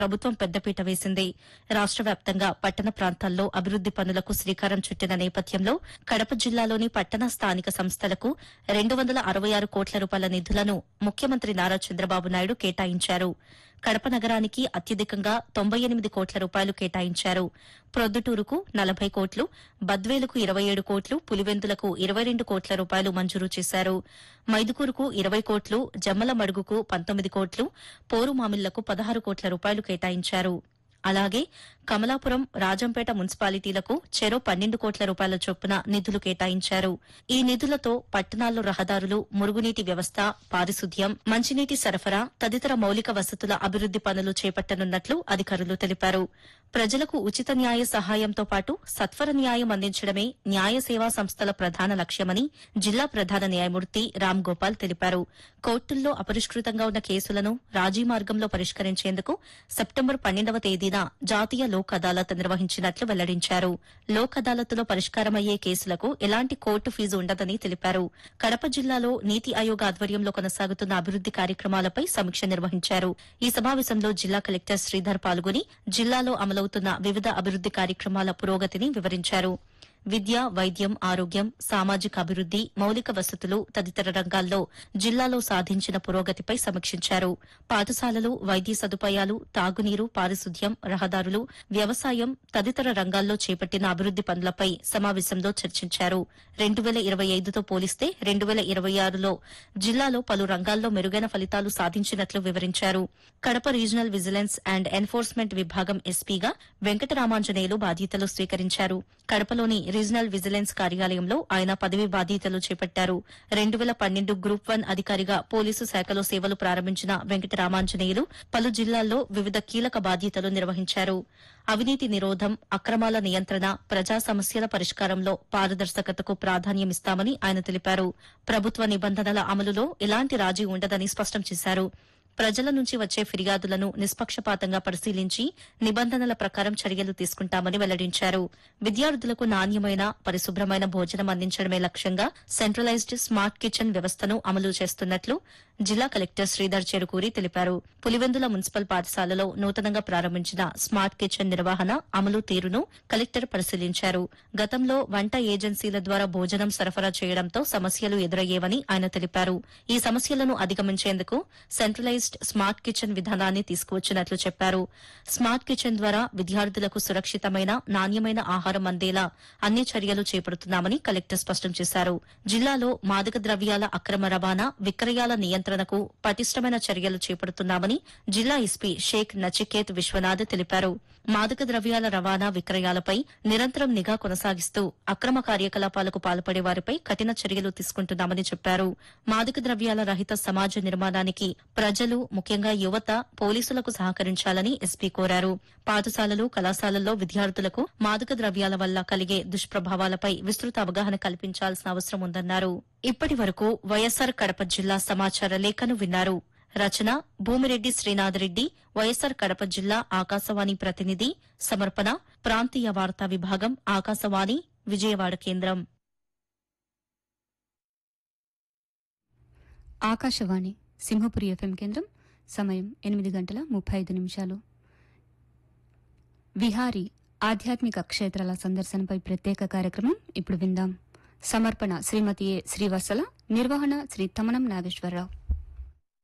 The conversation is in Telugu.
ప్రభుత్వం పెద్దపీట వేసింది. రాష్ట వ్యాప్తంగా పట్టణ ప్రాంతాల్లో అభివృద్ది పనులకు శ్రీకారం చుట్టిన నేపథ్యంలో కడప జిల్లాలోని పట్టణ స్థానిక సంస్థలకు 266 కోట్ల రూపాయల నిధులను ముఖ్యమంత్రి నారా చంద్రబాబు నాయుడు కేటాయించారు. కడప నగరానికి అత్యధికంగా 98 కోట్ల రూపాయలు కేటాయించారు. ప్రొద్దుటూరుకు 40 కోట్లు, బద్వేలుకు 27 కోట్లు, పులివెందులకు 22 కోట్ల రూపాయలు మంజూరు చేశారు. మైదుకూరుకు 20 కోట్లు, జమ్మలమడుగుకు 19 కోట్లు, పోరుమామిళ్లకు 16 కోట్ల రూపాయలు కేటాయించారు. అలాగే కమలాపురం, రాజంపేట మున్సిపాలిటీలకు చెరో 12 కోట్ల రూపాయల చొప్పున నిధులు కేటాయించారు. ఈ నిధులతో పట్టణాల్లో రహదారులు, మురుగునీటి వ్యవస్థ, పారిశుద్ధ్యం, మంచినీటి సరఫరా తదితర మౌలిక వసతుల అభివృద్ది పనులు చేపట్టనున్నట్లు అధికారులు తెలిపారు. ప్రజలకు ఉచిత న్యాయ సహాయంతో పాటు సత్వర న్యాయం అందించడమే న్యాయ సేవా సంస్థల ప్రధాన లక్ష్యమని జిల్లా ప్రధాన న్యాయమూర్తి రామ్ గోపాల్ తెలిపారు. కోర్టుల్లో అపరిష్కృతంగా ఉన్న కేసులను రాజీ మార్గంలో పరిష్కరించేందుకు సెప్టెంబర్ 12వ తేదీన జాతీయ లోక్ అదాలత్ నిర్వహించినట్లు వెల్లడించారు. లోక్ అదాలత్లో పరిష్కారమయ్యే కేసులకు ఎలాంటి కోర్టు ఫీజు ఉండదని తెలిపారు. కడప జిల్లాలో నీతి ఆయోగ్ ఆధ్వర్యంలో కొనసాగుతున్న అభివృద్ది కార్యక్రమాలపై సమీక్ష నిర్వహించారు. ఈ సమావేశంలో జిల్లా కలెక్టర్ శ్రీధర్ పాల్గొని జిల్లాలో అమలవుతున్న వివిధ అభివృద్ది కార్యక్రమాల పురోగతిని వివరించారు. విద్య, వైద్యం, ఆరోగ్యం, సామాజిక అభివృద్ది, మౌలిక వసతులు తదితర రంగాల్లో జిల్లాలో సాధించిన పురోగతిపై సమీక్షించారు. పాఠశాలలు, వైద్య సదుపాయాలు, తాగునీరు, పారిశుద్ధ్యం, రహదారులు, వ్యవసాయం తదితర రంగాల్లో చేపట్టిన అభివృద్ది పనులపై సమావేశంలో చర్చించారు. 2025తో పోలిస్తే 2026లో జిల్లాలో పలు రంగాల్లో మెరుగైన ఫలితాలు సాధించినట్లు వివరించారు. Kadapa regional vigilance and enforcement విభాగం ఎస్పీగా వెంకటరామాంజనేయులు బాధ్యతలు స్వీకరించారు. కడపలోని రీజనల్ విజిలెన్స్ కార్యాలయంలో ఆయన పదవి బాధ్యతలు చేపట్టారు. 2012 గ్రూప్ 1 అధికారిగా పోలీసు శాఖలో సేవలు ప్రారంభించిన వెంకటరామాంజనేయులు పలు జిల్లాల్లో వివిధ కీలక బాధ్యతలు నిర్వహించారు. అవినీతి నిరోధం, అక్రమాల నియంత్రణ, ప్రజా సమస్యల పరిష్కారంలో పారదర్శకతకు ప్రాధాన్యమిస్తామని ఆయన తెలిపారు. ప్రభుత్వ నిబంధనల అమలులో ఎలాంటి రాజీ ఉండదని స్పష్టం చేశారు. ప్రజల నుంచి వచ్చే ఫిర్యాదులను నిష్పక్షపాతంగా పరిశీలించి నిబంధనల ప్రకారం చర్యలు తీసుకుంటామని వెల్లడించారు. విద్యార్థులకు నాణ్యమైన, పరిశుభ్రమైన భోజనం అందించడమే లక్ష్యంగా సెంట్రలైజ్డ్ స్మార్ట్ కిచెన్ వ్యవస్థను అమలు చేస్తున్నట్లు జిల్లా కలెక్టర్ శ్రీధర్ చెరుకూరి తెలిపారు. పులివెందుల మున్సిపల్ పాఠశాలలో నూతనంగా ప్రారంభించిన స్మార్ట్ కిచెన్ నిర్వహణ, అమలు తీరును కలెక్టర్ పరిశీలించారు. గతంలో వంట ఏజెన్సీల ద్వారా భోజనం సరఫరా చేయడంతో సమస్యలు ఎదురయ్యేవని ఆయన తెలిపారు. ఈ సమస్యలను అధిగమించేందుకు సెంట్రలైజ్డ్ స్మార్ట్ కిచెన్ విధానాన్ని తీసుకువచ్చినట్లు చెప్పారు. స్మార్ట్ కిచెన్ ద్వారా విద్యార్థులకు సురక్షితమైన, నాణ్యమైన ఆహారం అందేలా అన్ని చర్యలు చేపడుతున్నామని కలెక్టర్ స్పష్టం చేశారు. జిల్లాలో మాదక ద్రవ్యాల అక్రమ రవాణా, విక్రయాల నియంత్రణకు పటిష్టమైన చర్యలు చేపడుతున్నామని జిల్లా ఎస్పీ షేక్ నచికేత్ విశ్వనాథ్ తెలిపారు. మాదక ద్రవ్యాల రవాణా, విక్రయాలపై నిరంతరం నిఘా కొనసాగిస్తూ అక్రమ కార్యకలాపాలకు పాల్పడే వారిపై కఠిన చర్యలు తీసుకుంటున్నామని చెప్పారు. మాదక ద్రవ్యాల రహిత సమాజ నిర్మాణానికి ప్రజలు, ముఖ్యంగా యువత పోలీసులకు సహకరించాలని ఎస్పీ కోరారు. పాఠశాలలు, కళాశాలల్లో విద్యార్థులకు మాదక ద్రవ్యాల వల్ల కలిగే దుష్ప్రభావాలపై విస్తృత అవగాహన కల్పించాల్సిన అవసరం ఉందన్నారు. ఇప్పటి వరకు వైఎస్సార్ కడప జిల్లా సమాచార లేఖను విన్నారు. రచన భూమిరెడ్డి శ్రీనాథరెడ్డి, వైఎస్సార్ కడప జిల్లా ఆకాశవాణి ప్రతినిధి. సమర్పణ ప్రాంతీయ వార్తా విభాగం, ఆకాశవాణి విజయవాడ కేంద్రం. ఆకాశవాణి సింహపురి ఎఫ్ఎం కేంద్రం. సమయం 8:35. విహారీ ఆధ్యాత్మిక క్షేత్రాల సందర్శనపై ప్రత్యేక కార్యక్రమం ఇప్పుడు విందాం. సమర్పణ శ్రీమతి ఏ శ్రీవత్సల, నిర్వహణ శ్రీ తమనం నాగేశ్వరరావు.